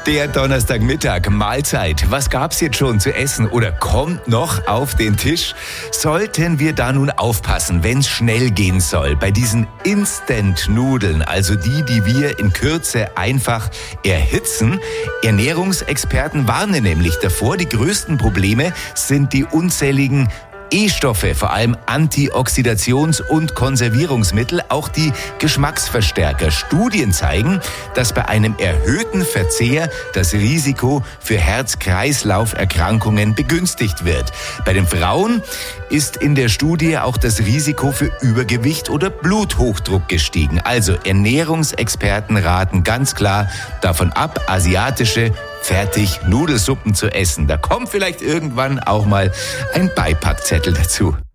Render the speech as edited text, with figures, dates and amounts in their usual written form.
Der Donnerstagmittag, Mahlzeit. Was gab's jetzt schon zu essen oder kommt noch auf den Tisch? Sollten wir da nun aufpassen, wenn's schnell gehen soll, bei diesen Instant-Nudeln, also die wir in Kürze einfach erhitzen? Ernährungsexperten warnen nämlich davor, die größten Probleme sind die unzähligen E-Stoffe, vor allem Antioxidations- und Konservierungsmittel, auch die Geschmacksverstärker. Studien zeigen, dass bei einem erhöhten Verzehr das Risiko für Herz-Kreislauf-Erkrankungen begünstigt wird. Bei den Frauen ist in der Studie auch das Risiko für Übergewicht oder Bluthochdruck gestiegen. Also Ernährungsexperten raten ganz klar davon ab, asiatische Fertig-Nudelsuppen zu essen. Da kommt vielleicht irgendwann auch mal ein Beipackzettel dazu.